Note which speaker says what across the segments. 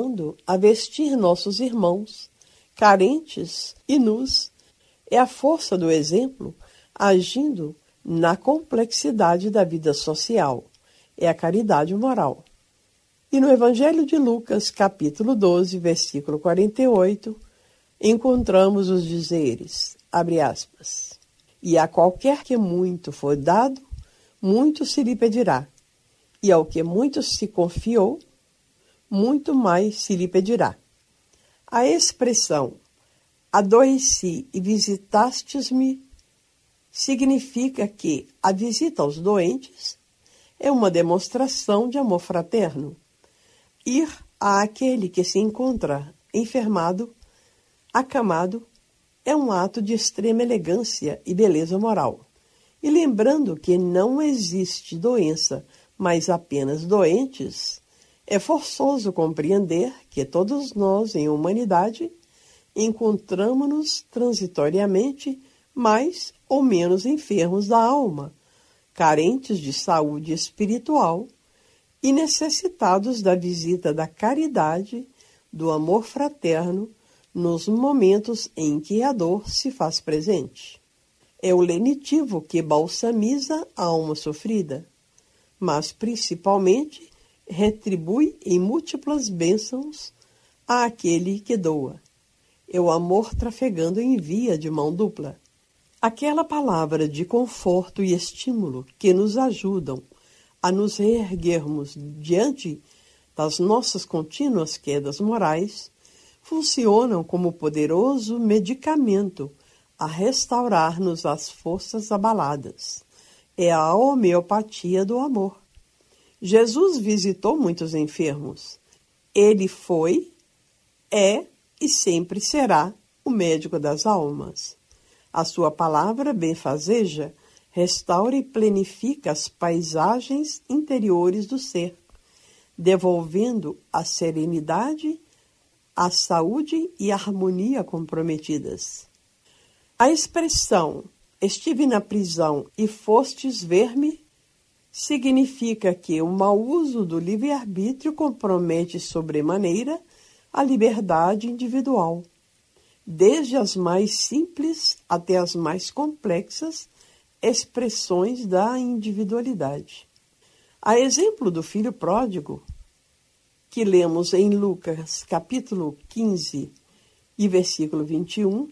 Speaker 1: a vestir nossos irmãos, carentes e nus. É a força do exemplo agindo na complexidade da vida social. É a caridade moral. E no Evangelho de Lucas, capítulo 12, versículo 48, encontramos os dizeres, abre aspas, e a qualquer que muito for dado, muito se lhe pedirá, e ao que muito se confiou, muito mais se lhe pedirá. A expressão adoeci e visitastes-me significa que a visita aos doentes é uma demonstração de amor fraterno. Ir àquele que se encontra enfermado, acamado, é um ato de extrema elegância e beleza moral. E lembrando que não existe doença, mas apenas doentes, é forçoso compreender que todos nós, em humanidade, encontramos-nos transitoriamente mais ou menos enfermos da alma, carentes de saúde espiritual e necessitados da visita da caridade, do amor fraterno, nos momentos em que a dor se faz presente. É o lenitivo que balsamiza a alma sofrida, mas principalmente retribui em múltiplas bênçãos àquele que doa. É o amor trafegando em via de mão dupla. Aquela palavra de conforto e estímulo que nos ajudam a nos reerguermos diante das nossas contínuas quedas morais, funcionam como poderoso medicamento a restaurar-nos as forças abaladas. É a homeopatia do amor. Jesus visitou muitos enfermos. Ele foi, é e sempre será o médico das almas. A sua palavra benfazeja restaura e planifica as paisagens interiores do ser, devolvendo a serenidade, a saúde e a harmonia comprometidas. A expressão estive na prisão e fostes ver-me significa que o mau uso do livre-arbítrio compromete sobremaneira a liberdade individual, desde as mais simples até as mais complexas expressões da individualidade. A exemplo do filho pródigo, que lemos em Lucas, capítulo 15 e versículo 21,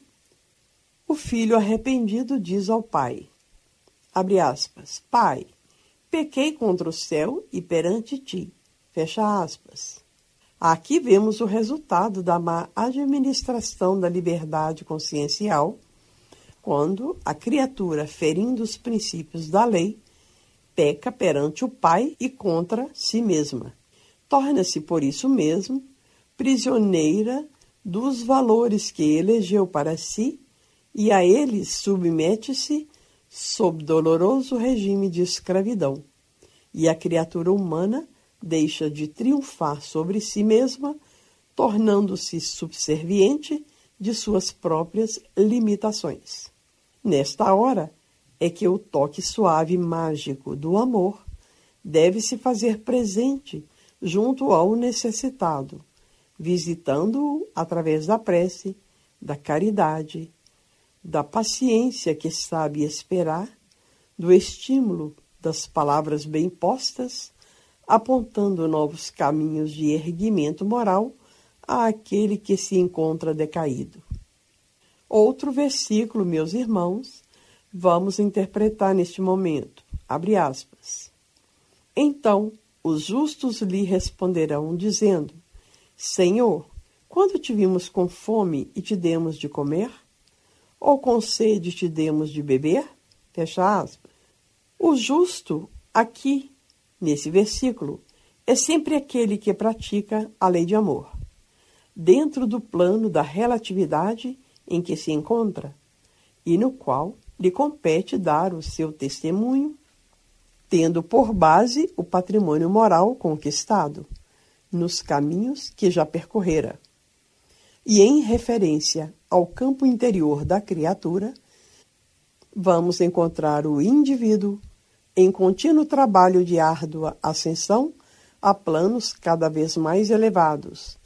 Speaker 1: o filho arrependido diz ao pai, abre aspas, Pai, pequei contra o céu e perante ti, fecha aspas. Aqui vemos o resultado da má administração da liberdade consciencial, quando a criatura, ferindo os princípios da lei, peca perante o Pai e contra si mesma. Torna-se, por isso mesmo, prisioneira dos valores que elegeu para si e a eles submete-se sob doloroso regime de escravidão. E a criatura humana deixa de triunfar sobre si mesma, tornando-se subserviente de suas próprias limitações. Nesta hora é que o toque suave e mágico do amor deve se fazer presente junto ao necessitado, visitando-o através da prece, da caridade, da paciência que sabe esperar, do estímulo das palavras bem postas, apontando novos caminhos de erguimento moral àquele que se encontra decaído. Outro versículo, meus irmãos, vamos interpretar neste momento. Abre aspas. Então os justos lhe responderão, dizendo, Senhor, quando te vimos com fome e te demos de comer? Ou com sede e te demos de beber? Fecha aspas. O justo, aqui, nesse versículo, é sempre aquele que pratica a lei de amor, dentro do plano da relatividade em que se encontra, e no qual lhe compete dar o seu testemunho, tendo por base o patrimônio moral conquistado, nos caminhos que já percorrera. E em referência ao campo interior da criatura, vamos encontrar o indivíduo em contínuo trabalho de árdua ascensão a planos cada vez mais elevados,